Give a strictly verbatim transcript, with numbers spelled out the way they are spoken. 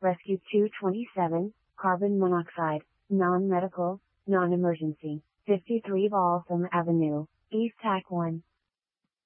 Rescue two twenty-seven, carbon monoxide, non-medical, non-emergency, fifty-three Waltham Avenue, East Tack one.